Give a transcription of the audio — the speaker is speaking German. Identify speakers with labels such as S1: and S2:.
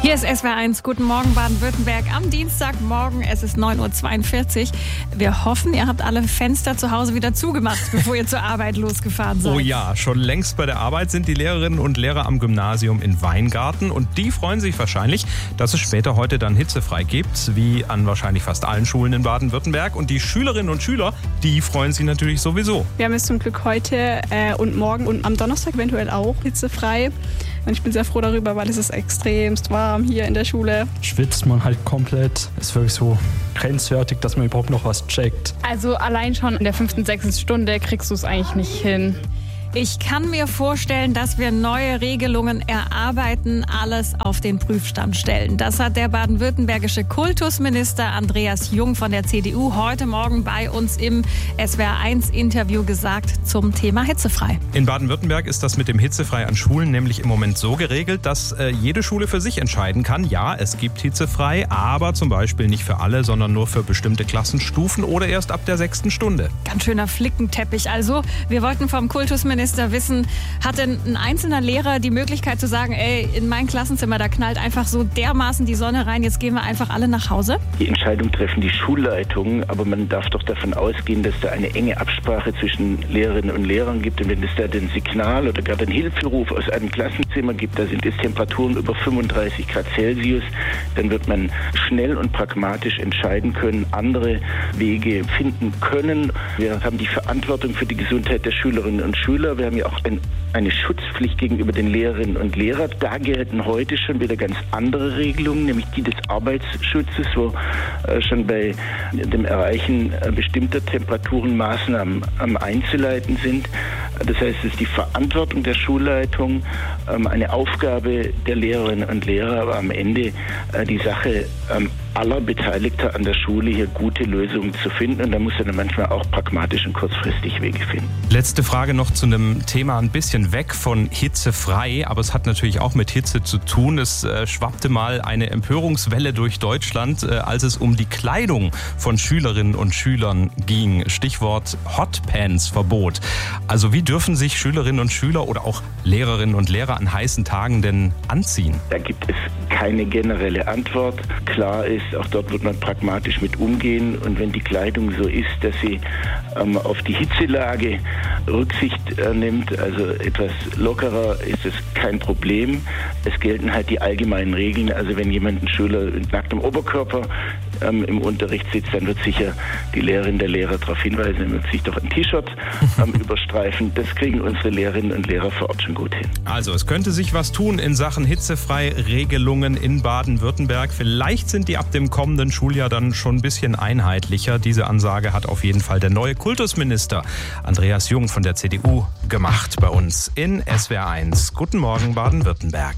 S1: Hier ist SWR1. Guten Morgen Baden-Württemberg am Dienstagmorgen. Es ist 9.42 Uhr. Wir hoffen, ihr habt alle Fenster zu Hause wieder zugemacht, bevor ihr zur Arbeit losgefahren seid.
S2: Oh ja, schon längst bei der Arbeit sind die Lehrerinnen und Lehrer am Gymnasium in Weingarten. Und die freuen sich wahrscheinlich, dass es später heute dann hitzefrei gibt, wie an wahrscheinlich fast allen Schulen in Baden-Württemberg. Und die Schülerinnen und Schüler, die freuen sich natürlich sowieso.
S3: Wir haben es zum Glück heute und morgen und am Donnerstag eventuell auch hitzefrei. Und ich bin sehr froh darüber, weil es ist extremst warm hier in der Schule.
S4: Schwitzt man halt komplett. Ist wirklich so grenzwertig, dass man überhaupt noch was checkt.
S5: Also allein schon in der 5., 6. Stunde kriegst du es eigentlich nicht hin.
S1: Ich kann mir vorstellen, dass wir neue Regelungen erarbeiten, alles auf den Prüfstand stellen. Das hat der baden-württembergische Kultusminister Andreas Jung von der CDU heute Morgen bei uns im SWR1-Interview gesagt zum Thema hitzefrei.
S2: In Baden-Württemberg ist das mit dem hitzefrei an Schulen nämlich im Moment so geregelt, dass jede Schule für sich entscheiden kann. Ja, es gibt hitzefrei, aber zum Beispiel nicht für alle, sondern nur für bestimmte Klassenstufen oder erst ab der 6. Stunde.
S1: Ganz schöner Flickenteppich. Also, wir wollten vom Kultusminister wissen, hat denn ein einzelner Lehrer die Möglichkeit zu sagen, ey, in mein Klassenzimmer, da knallt einfach so dermaßen die Sonne rein, jetzt gehen wir einfach alle nach Hause?
S6: Die Entscheidung treffen die Schulleitungen, aber man darf doch davon ausgehen, dass da eine enge Absprache zwischen Lehrerinnen und Lehrern gibt. Und wenn es da ein Signal oder gerade einen Hilferuf aus einem Klassenzimmer gibt, da sind es Temperaturen über 35 Grad Celsius, dann wird man schnell und pragmatisch entscheiden können, andere Wege finden können. Wir haben die Verantwortung für die Gesundheit der Schülerinnen und Schüler. Wir haben ja auch eine Schutzpflicht gegenüber den Lehrerinnen und Lehrern. Da gelten heute schon wieder ganz andere Regelungen, nämlich die des Arbeitsschutzes, wo schon bei dem Erreichen bestimmter Temperaturen Maßnahmen einzuleiten sind. Das heißt, es ist die Verantwortung der Schulleitung, eine Aufgabe der Lehrerinnen und Lehrer, aber am Ende die Sache aller Beteiligter an der Schule, hier gute Lösungen zu finden. Und da muss man manchmal auch pragmatisch und kurzfristig Wege finden.
S2: Letzte Frage noch zu einem Thema ein bisschen weg von hitzefrei, aber es hat natürlich auch mit Hitze zu tun. Es schwappte mal eine Empörungswelle durch Deutschland, als es um die Kleidung von Schülerinnen und Schülern ging. Stichwort Hotpants-Verbot. Also wie dürfen sich Schülerinnen und Schüler oder auch Lehrerinnen und Lehrer an heißen Tagen denn anziehen?
S6: Da gibt es keine generelle Antwort. Klar ist, auch dort wird man pragmatisch mit umgehen. Und wenn die Kleidung so ist, dass sie auf die Hitzelage Rücksicht nimmt, also etwas lockerer, ist es kein Problem. Es gelten halt die allgemeinen Regeln. Also wenn jemand, ein Schüler mit nacktem Oberkörper im Unterricht sitzt, dann wird sicher die Lehrerin, der Lehrer darauf hinweisen, er wird sich doch ein T-Shirt überstreifen. Das kriegen unsere Lehrerinnen und Lehrer vor Ort schon gut hin.
S2: Also es könnte sich was tun in Sachen Hitzefrei-Regelungen in Baden-Württemberg. Vielleicht sind die ab dem kommenden Schuljahr dann schon ein bisschen einheitlicher. Diese Ansage hat auf jeden Fall der neue Kultusminister Andreas Jung von der CDU gemacht bei uns in SWR1. Guten Morgen Baden-Württemberg.